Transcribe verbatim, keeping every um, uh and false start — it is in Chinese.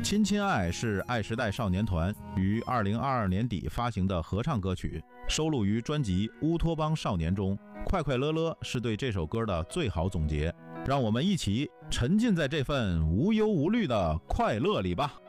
亲亲爱是爱时代少年团于二零二二年底发行的合唱歌曲，收录于专辑《乌托邦少年》中。快快乐乐是对这首歌的最好总结，让我们一起沉浸在这份无忧无虑的快乐里吧。